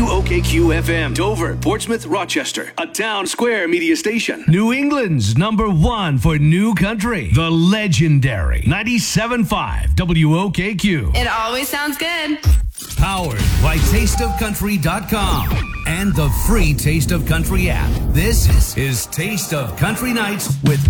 WOKQ-FM, Dover, Portsmouth, Rochester, a Town Square media station. New England's #1 for new country, the legendary 97.5 WOKQ. It always sounds good. Powered by TasteOfCountry.com and the free Taste of Country app. This is Taste of Country Nights with